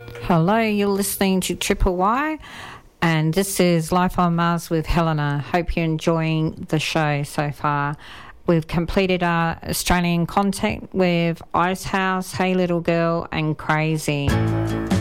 Hello, you're listening to Triple Y, and this is Life on Mars with Helena. Hope you're enjoying the show so far. We've completed our Australian content with Icehouse, Hey Little Girl, and Crazy.